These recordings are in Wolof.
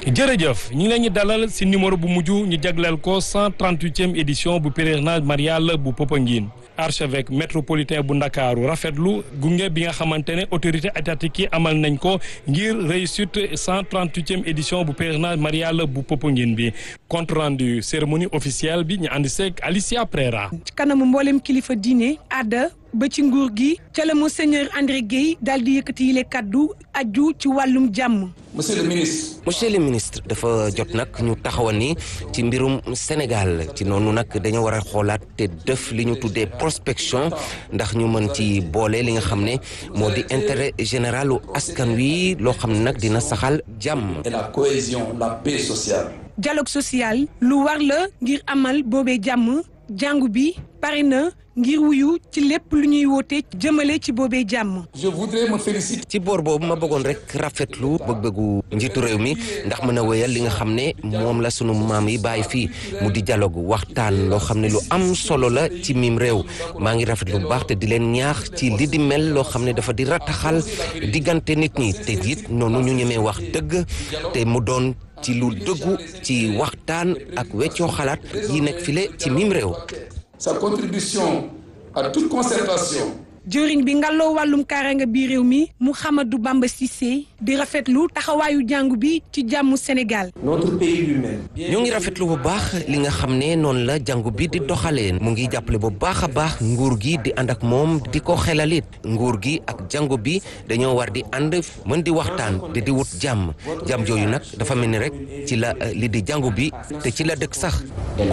jërëjëf ñu ngi leen ñu dalal si numéro bu mujj ñu jagleel ko 138e édition bu pèlerinage marial bu Popenguine archevêque métropolitain bu Ndakaaru rafetlu gunge bi nga xamante ne autorité étatique yi amal nañ ko ngir réussite 138e édition bu pèlerinage marial bu Popenguine bi compte rendu cérémonie officielle bi ñu ànd seeg Alicia Prera. ci kanamu mboolem kilifa diine aada ba ci nguur gi ca la Monseigneur André Guèye daal di yëkkati yile kaddu aju ci wàllum jàmm. monsieur le ministre dafa jot nag ñu taxawoon ni ci mbirum Sénégal ci noonu nag dañoo war a xoolaat te def li ñu tuddee prospection ndax ñu mën ci boole li nga xam ne moo di intérêt généralu askan wi loo xam ne nag dina saxal jàmm. et la cohésion, la paix sociale. dialogue social lu war la ngir amal boobee jàmm jàngu bi pare na ngir wuyu ci lépp lu ñuy woote jëmale ci boobee jàmm. je voudrais me féliciter. ci boor boobu ma bëggoon rek rafetlu bëgg-bëggu njiitu réew mi ndax mën a wéyal li nga xam ne moom la sunu maam yi bàyyi fii mu di dialogue waxtaan loo xam ne lu am solo la ci mim réew maa ngi rafetlu bu baax te di leen ñaax ci li di mel loo xam ne dafa di rataxal diggante nit ñi te it noonu ñu ñemee wax dëgg te mu doon ci lu dëggu ci waxtaan ak weccoo xalaat yi nekk file ci mim réew. sa contribution à toute concertation. jëriñ bi ngalloo wàllum kaaraanga bi réew mi Mouhamadou Bamba Cissé di rafetlu taxawaayu jàngu bi ci jàmmu Sénégal. notre pays lui-même. ñu ngi rafetlu bu baax li nga xam ne noonu la jàngu bi di doxalee mu ngi jàppale bu baax a baax nguur gi di ànd ak moom di ko xelalit nguur gi ak jàngu bi dañoo war di ànd mën di waxtaan di wut jàmm jooyu nag dafa mel ni rek ci la li di jàngu bi te ci la dëkk sax.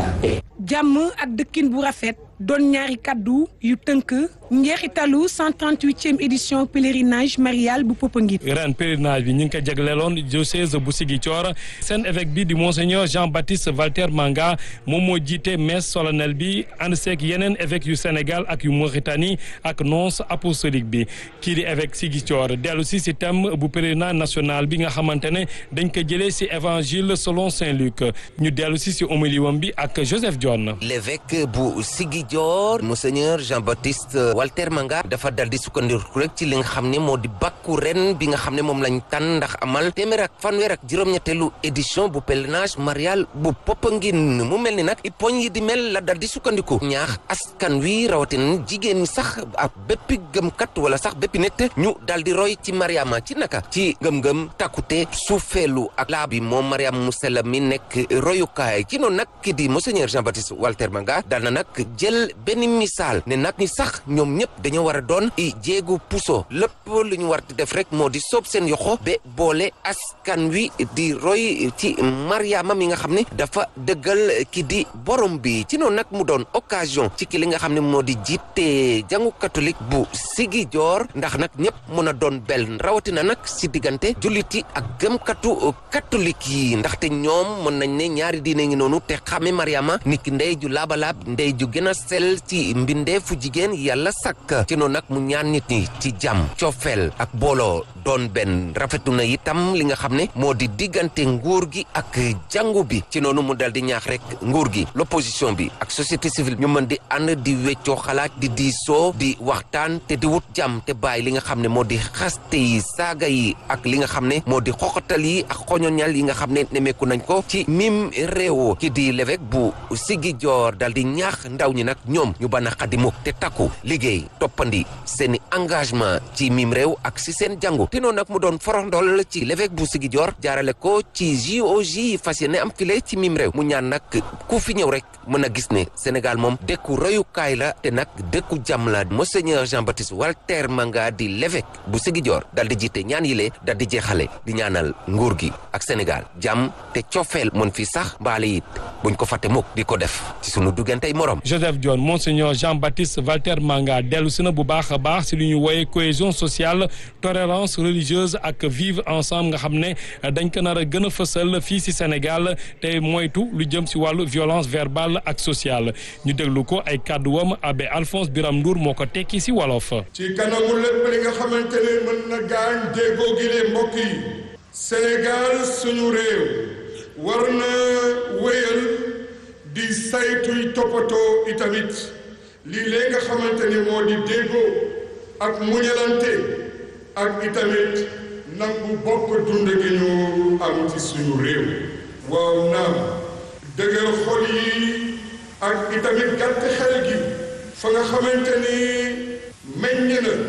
jàmm ak dëkkin bu rafet doon ñaari kaddu yu tënk njeexitalu 138e édition pèlerinage marial bu Popenguine. ren pèlerinage bi ñu ngi ko jagleeloon diocèse bu Ziguinchor seen évêque bi di monseigneur Jean-Baptiste Walter Manga moom moo jiite messe solennelle bi ànd seeg yeneen évêque yu Sénégal ak yu Mauritanie ak nonce apostolique bi kii di évêque Ziguinchor dellu si thème bu pèlerinage national bi nga xamante ne dañ ko jëlee si évangile selon Saint Luc ñu dellu si homélie wam bi ak Joseph Dione. l'évêque bu Ziguinchor monseigneur Jean-Baptiste Walter Manga dafa dal di sukkandiku rek ci li nga xam ne moo di bàkku ren bi nga xam ne moom lañ tànn ndax amal téeméer ak fanweer ak juróom-ñetteelu édition bu pèlerinage marial bu Popenguine mu mel ni nag i poñ yi di mel la dal di sukkandiku ñaax askan wi rawatina jigéen ñi sax ak béppi gëmkat wala sax béppi nit ñu dal di roy ci Mariama ci naka ci ngëm-ngëm takkute suufeelu ak laa bi moom Mariama mu sell mi nekk royukaay ci noonu nag ki di monseigneur Jean-Baptiste Walter Manga dal na nag jël benn misaal ne nag ñi sax ñoom ñëpp dañoo war a doon i jéegu puso lépp lu ñu war di def rek moo di soob seen yoxo ba boole askan wi di roy ci Mariama mi nga xam ne dafa dëggal ki di borom bi ci noonu nag mu doon occasion ci ki li nga xam ne moo di jiite jàngu catholique bu Ziguinchor ndax nag ñëpp mën a doon bel rawatina nag si diggante jullit yi ak gëmkatu catholique yi ndaxte ñoom mën nañ ne ñaari diine ngi noonu te xame Mariama niki ndey ju laabalaab ndey ju gën a sell ci mbindeefu jigéen yàlla sàkk ci noonu nag mu ñaan nit ñi ci jàmm coofeel ak booloo doon benn rafetu na itam li nga xam ne moo di diggante nguur gi ak jàngu bi ci noonu mu dal di ñaax rek nguur gi l'opposition bi ak société civile ñu mën di ànd di weccoo xalaat di diisoo di waxtaan te di wut jàmm te bàyyi li nga xam ne moo di xaste yi saaga yi ak li nga xam ne moo di xoxatal yi ak xoñoñal yi nga xam ne nemeeku nañ ko ci mim réew ki di l'évêque bu Ziguinchor dal di ñaax ndaw ñi nag ñoom ñu bana xadimuk te takku liggéey toppandi seeni engagement ci mim réew ak si seen jàngu te noonu nag mu doon foroxndol ci l'évêque bu Ziguinchor jaarale ko ci JOJ yi fas yéene am file ci mim réew mu ñaan nag ku fi ñëw rek mën a gis ne Sénégal moom dëkku royukaay la te nag dëkku jàmm la monseigneur Jean-Baptiste Walter Manga di l'évêque bu Ziguinchor dal di jiite ñaan yile dal di jeexale di ñaanal nguur gi ak Sénégal jàmm te cofeel mën fi sax mbaale it buñ ko fàtte mukk di ko def ci sunu duggantey morom. Joseph Dione monseigneur Jean-Baptiste Walter Manga dellu si na bu baax a baax si lu ñu wooye cohésion sociale tolérance religieuse ak vivre ensemble nga xam ne dañ ko nar a gën a fësal fii si Sénégal te moytu lu jëm si wàllu violence verbale ak sociale ñu déglu ko ay kàdduwam abbé Alphonse Biram Ndour moo ko tekki si wolof. ci kanamu lépp li nga xamante ne mën na gaañ déggoo gi de mbokk yi Sénégal suñu réew war na wéyal di saytuy toppatoo itamit lii lee nga xamante ni moo di déggoo ak muñalante ak itamit nangu bokk dund gi ñu am am ci suñu réew waaw naam dëgër xol yi ak itamit gàtt xel gi fa nga xamante ni meññ na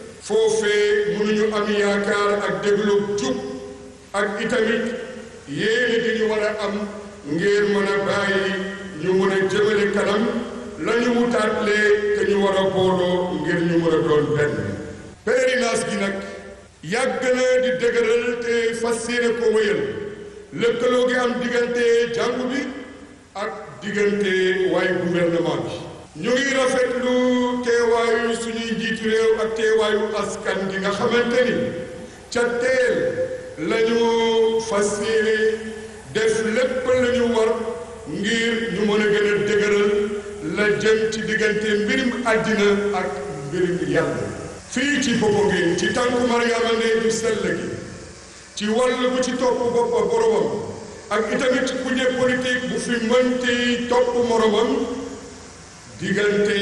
foofee mënuñu am yaakaar ak déglu jub ak itamit yéene gi ñu war a am ngir mën a bàyyi ñu mën a jëmale kanam la ñu wutaatlee te ñu war a booloo ngir ñu mën a doon benn pèlerinage gi nag yàgg na di dëgëral te fas yéene ko wéyal lëkkaloo gi am diggante jàngu bi ak diggante waaye gouvernement bi ñu ngi rafetlu teewaayu suñuy njiitu réew ak teewaayu askan gi nga xamante ni ca teel la ñu fas yéene def lépp la ñu war ngir ñu mën a gën a dëgëral la jëm ci diggante mbirim àddina ak mbirim yàlla fii ci Popenguine ci tànku Mariama Ndey ju sell gi ci wàll bu ci topp boppa boromam ak itamit kuje politique bu fi mënti topp moromam diggante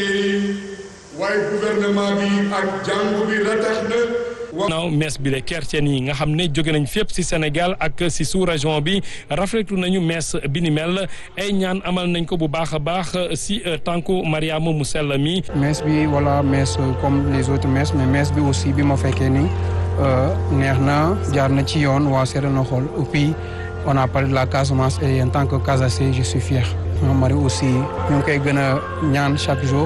waaye gouvernement bi ak jàngu bi la tax na naaw mees bi le chrétien yi nga xam ne jóge nañ fépp ci Sénégal ak ci sous-région bi rafetlu nañu mees bi ni mel ay ñaan amal nañ ko bu baax a baax ci tànku Mariama mu sell mi. mees bi wala mees comme les autres mees mais mees bi aussi bi ma fekkee ni neex na jaar na ci yoon waa seetlu na xool et puis on a parlé de la Casamance et en tant que Casaçais je suis fier. mon mari aussi ñu ngi koy gën a ñaan chaque jour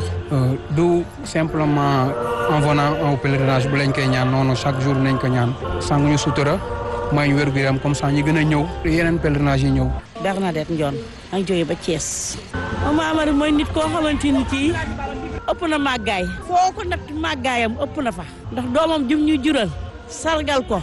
du simplement en venant au pèlerinage bu lañ koy ñaan noonu chaque jour nañ ko ñaan sang ñu sutura may ñu wér gu yaram comme ça ñu gën a ñëw yeneen pèlerinage yi ñëw. Bernadette Ndione a ngi jógee ba Thiès. Mama Amary mooy nit koo xamante ni kii ëpp na màggaay foo ko natt màggaayam ëpp na fa ndax doomam jum ñu jural sargal ko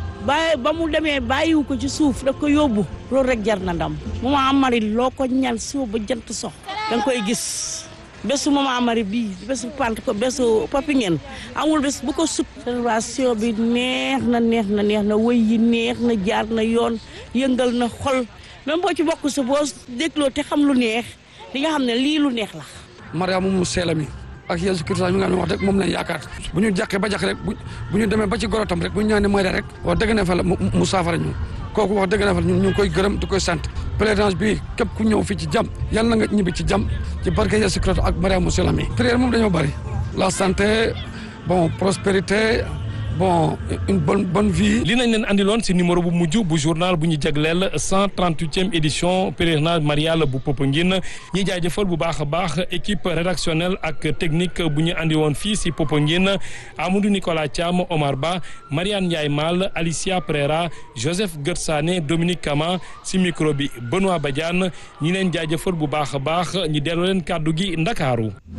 ba mu demee bàyyiwu ko ci suuf da ko yóbbu loolu rek jar na ndam. Mama Amary loo ko ñaan suuf ba jant sox da nga koy gis bésu Mama Amary bii bésu pant ko bésu Popenguine amul bés bu ko sut célébration bi neex na wëy yi neex na jaar na yoon yëngal na xol même boo ci bokk sa boo dégloo te xam lu neex di nga xam ne lii lu neex la. Mariama mu seel mi ak Yeesu Kirista mi nga xam ne wax dëgg moom lañ yaakaar bu ñu jàqee ba jàq rek bu ñu demee ba ci gorotam rek bu ñu ñaanee mooy rek wax dëgg na fa la mu saafara ñu kooku wax dëgg na fa ñun ñu ngi koy gërëm di koy sant pèlerinage bi képp ku ñëw fii ci jàmm yàlla na nga ñibbi ci jàmm ci barke Yeesu Kirista ak Mariama mu seel mi prière moom dañoo bari la santé bon prospérité bon une bonne vie. li nañ leen andiloon ci numéro bu mujj bu journal bu ñu jagleel 138e édition pèlerinage marial bu Popenguine ñi jaajëfal bu baax a baax équipe rédactionnelle ak technique bu ñu andi woon fii ci Popenguine Amadou Nicolas Thiam Omar Ba Mariane Ndiaye Mal Alicia Prera Joseph Gersané Dominique Kama ci micro bi Benoît Badiane ñi leen jaajëfal bu baax a baax ñi delloo leen kàddu gi Ndakaaru.